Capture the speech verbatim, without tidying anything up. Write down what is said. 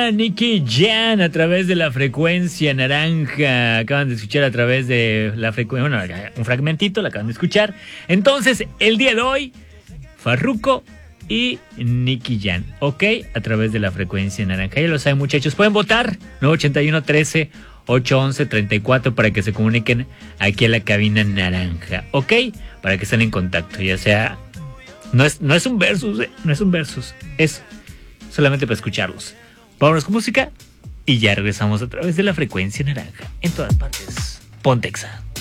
era Nicky Jam a través de la frecuencia naranja. Acaban de escuchar a través de la frecuencia, bueno, un fragmentito, la acaban de escuchar. Entonces, el día de hoy, Farruko y Nicky Jam, ¿ok? A través de la frecuencia naranja. Ya lo saben, muchachos, pueden votar nueve ochenta y uno, trece, ocho once, treinta y cuatro para que se comuniquen aquí a la cabina naranja, ¿ok? Para que estén en contacto, ya sea... No es, no es un versus, eh, no es un versus, es solamente para escucharlos. Vámonos con música y ya regresamos a través de la frecuencia naranja. En todas partes, Pontexa.